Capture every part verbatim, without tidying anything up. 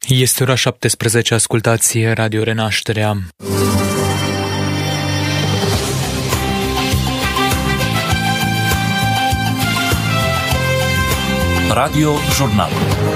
Este ora șaptesprezece, ascultați Radio Renașterea. Radio Jurnal.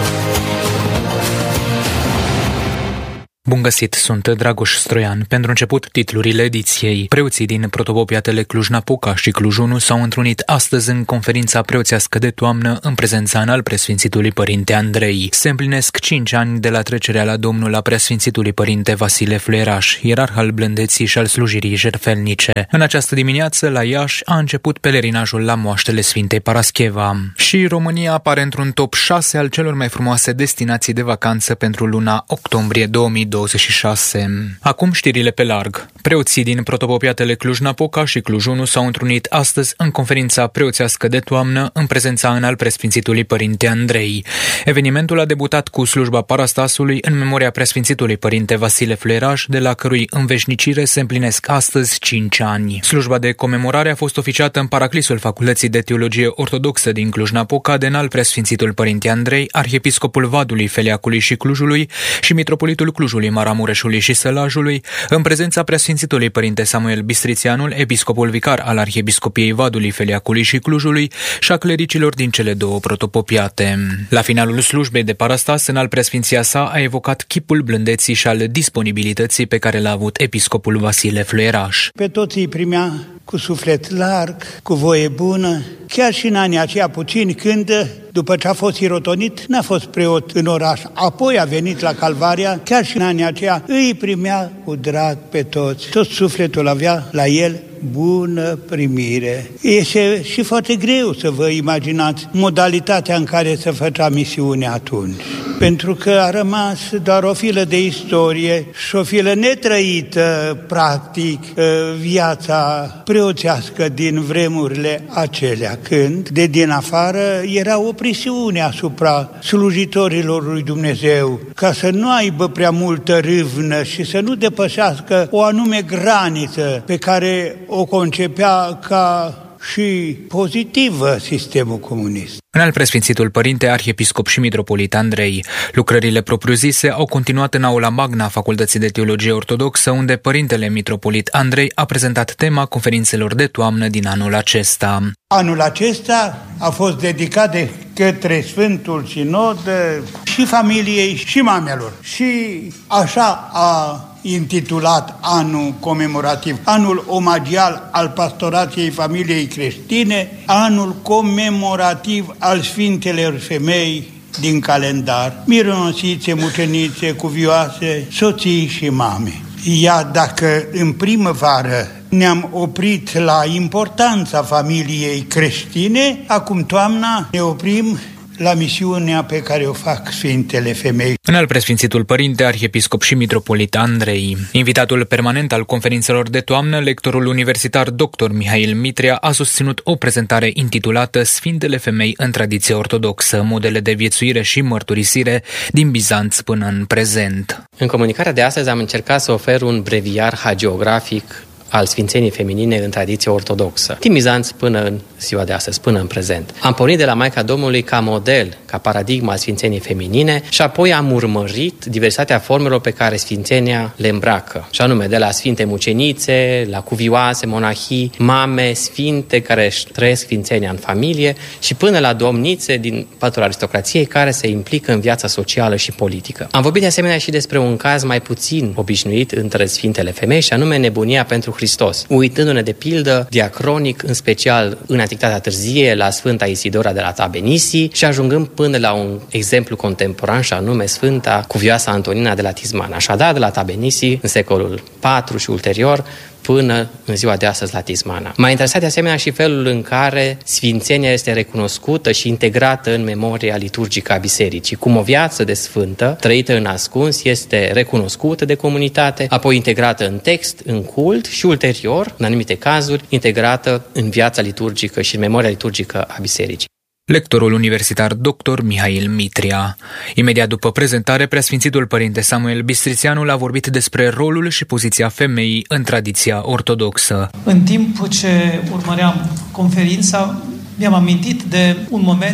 Bun găsit, sunt Dragoș Stroian. Pentru început, titlurile ediției. Preoții din protopopiatele Cluj-Napoca și Cluj unu s-au întrunit astăzi în conferința preoțească de toamnă în prezența înalt preasfințitului Părinte Andrei. Se împlinesc cinci ani de la trecerea la Domnul a preasfințitului Părinte Vasile Fluieraș, ierarh al blândeții și al slujirii jertfelnice. În această dimineață, la Iași, a început pelerinajul la moaștele Sfintei Parascheva. Și România apare într-un top șase al celor mai frumoase destinații de vacanță pentru luna octombrie două mii douăzeci și șase. Acum știrile pe larg. Preoții din protopopiatele Cluj-Napoca și Cluj unu s-au întrunit astăzi în conferința preoțească de toamnă în prezența înalt preasfințitului Părinte Andrei. Evenimentul a debutat cu slujba parastasului în memoria preasfințitului Părinte Vasile Fluieraș, de la cărui înveșnicire se împlinesc astăzi cinci ani. Slujba de comemorare a fost oficiată în paraclisul Facultății de Teologie Ortodoxă din Cluj-Napoca de înalt preasfințitul Părinte Andrei, arhiepiscopul Vadului, Feleacului și Clujului și mitropolitul Clujului, Maramureșului și Sălajului, în prezența preasfințitului Părinte Samuel Bistrițianul, episcopul vicar al Arhiepiscopiei Vadului, Feleacului și Clujului și a clericilor din cele două protopopiate. La finalul slujbei de parastas, înalt preasfinția sa a evocat chipul blândeții și al disponibilității pe care l-a avut episcopul Vasile Fluieraș. Pe toți îi primea cu suflet larg, cu voie bună, chiar și în anii aceia puțini, când, după ce a fost irotonit, n-a fost preot în oraș, apoi a venit la Calvaria, chiar și în anii aceia îi primea cu drag pe toți. Tot sufletul avea la el bună primire. Este și foarte greu să vă imaginați modalitatea în care se făcea misiunea atunci, pentru că a rămas doar o filă de istorie și o filă netrăită, practic, viața preoțească din vremurile acelea, când de din afară era o presiune asupra slujitorilor lui Dumnezeu, ca să nu aibă prea multă râvnă și să nu depășească o anume graniță pe care o concepea ca și pozitivă sistemul comunist. Înalt preasfințitul Părinte Arhiepiscop și mitropolit Andrei. Lucrările propriu-zise au continuat în aula magna a Facultății de Teologie Ortodoxă, unde Părintele mitropolit Andrei a prezentat tema conferințelor de toamnă din anul acesta. Anul acesta a fost dedicat de către Sfântul Sinod și familiei și mamelor. Și așa a intitulat anul comemorativ, anul omagial al pastorației familiei creștine, anul comemorativ al Sfintelor Femei din calendar, mironosițe, mucenițe, cuvioase, soții și mame. Iar dacă în primăvară ne-am oprit la importanța familiei creștine, acum toamna ne oprim la misiunea pe care o fac Sfintele Femei. Înalt preasfințitul Părinte Arhiepiscop și mitropolit Andrei. Invitatul permanent al conferințelor de toamnă, lectorul universitar doctor Mihail Mitria, a susținut o prezentare intitulată Sfintele Femei în tradiție ortodoxă, modele de viețuire și mărturisire din Bizanț până în prezent. În comunicarea de astăzi am încercat să ofer un breviar hagiografic al sfințenii feminine în tradiție ortodoxă, din Bizanț până în ziua de astăzi, până în prezent. Am pornit de la Maica Domnului ca model, ca paradigma sfințenii feminine și apoi am urmărit diversitatea formelor pe care sfințenia le îmbracă, și anume de la sfinte mucenițe, la cuvioase, monahii, mame, sfinte care își trăiesc sfințenia în familie și până la domnițe din patul aristocrației care se implică în viața socială și politică. Am vorbit de asemenea și despre un caz mai puțin obișnuit între sfintele femei, și anume nebunia pentru Hristos, uitându-ne de pildă diacronic, în special în Antichitatea târzie, la Sfânta Isidora de la Tabenisi și ajungând până la un exemplu contemporan, și anume Sfânta Cuvioasa Antonina de la Tismana. Așadar, de la Tabenisi, în secolul patru și ulterior, până în ziua de astăzi la Tismana. M-a interesat de asemenea și felul în care sfințenia este recunoscută și integrată în memoria liturgică a bisericii, cum o viață de sfântă, trăită în ascuns, este recunoscută de comunitate, apoi integrată în text, în cult și ulterior, în anumite cazuri, integrată în viața liturgică și în memoria liturgică a bisericii. Lectorul universitar doctor Mihail Mitria. Imediat după prezentare, preasfințitul Părinte Samuel Bistrițianul a vorbit despre rolul și poziția femeii în tradiția ortodoxă. În timp ce urmăream conferința, mi-am amintit de un moment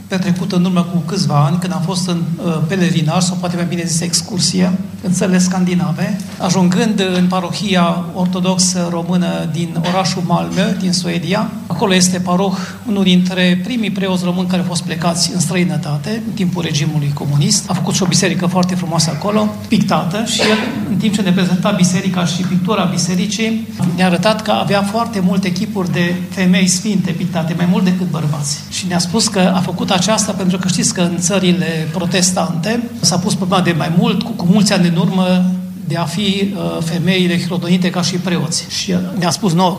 petrecut în urmă cu câțiva ani, când am fost în uh, pelerinaj, sau poate mai bine zis excursie, în țările scandinave, ajungând în parohia ortodoxă română din orașul Malmö, din Suedia. Acolo este paroh, unul dintre primii preoți români care au fost plecați în străinătate, în timpul regimului comunist. A făcut și o biserică foarte frumoasă acolo, pictată, și el, în timp ce ne prezenta biserica și pictura bisericii, ne-a arătat că avea foarte multe chipuri de femei sfinte pictate, mai mult decât bărbați. Și ne-a spus că a făcut aceasta pentru că știți că în țările protestante s-a pus problema de mai mult, cu, cu mulți ani în urmă, de a fi uh, femeile hirodonite ca și preoți. Și ne-a spus nouă